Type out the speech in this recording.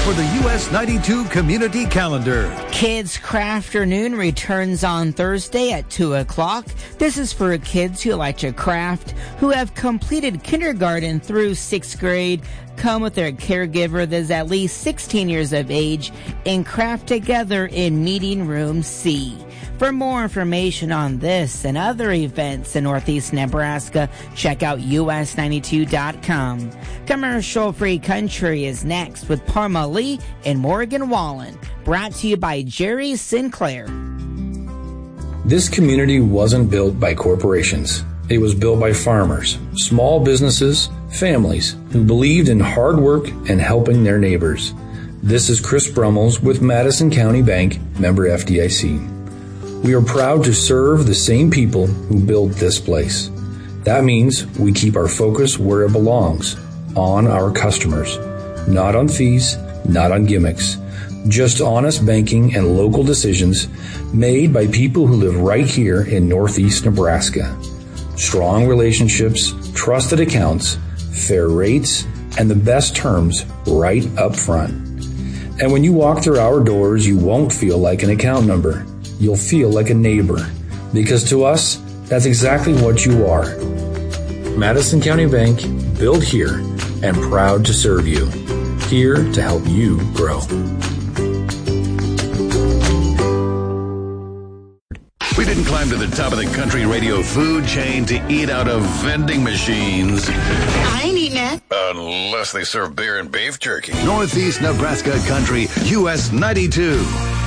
for the US 92 Community Calendar. Kids Crafternoon returns on Thursday at 2 o'clock. This is for kids who like to craft, who have completed kindergarten through 6th grade, come with their caregiver that is at least 16 years of age, and craft together in Meeting Room C. For more information on this and other events in Northeast Nebraska, check out us92.com. Commercial-free country is next with Parma Lee and Morgan Wallen. Brought to you by Jerry Sinclair. This community wasn't built by corporations. It was built by farmers, small businesses, families who believed in hard work and helping their neighbors. This is Chris Brummels with Madison County Bank, member FDIC. We are proud to serve the same people who built this place. That means we keep our focus where it belongs, on our customers. Not on fees, not on gimmicks. Just honest banking and local decisions made by people who live right here in Northeast Nebraska. Strong relationships, trusted accounts, fair rates, and the best terms right up front. And when you walk through our doors, you won't feel like an account number. You'll feel like a neighbor, because to us, that's exactly what you are. Madison County Bank, built here and proud to serve you. Here to help you grow. We didn't climb to the top of the country radio food chain to eat out of vending machines. I ain't eating it. Unless they serve beer and beef jerky. Northeast Nebraska Country, US 92.